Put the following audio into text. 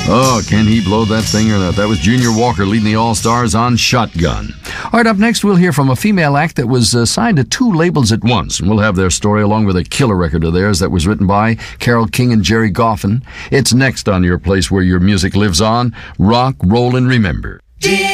Oh, can he blow that thing or not? That was Junior Walker leading the All-Stars on Shotgun. All right, up next we'll hear from a female act that was signed to 2 labels at once, and we'll have their story along with a killer record of theirs that was written by Carole King and Jerry Goffin. It's next on your place where your music lives on. Rock, roll, and remember.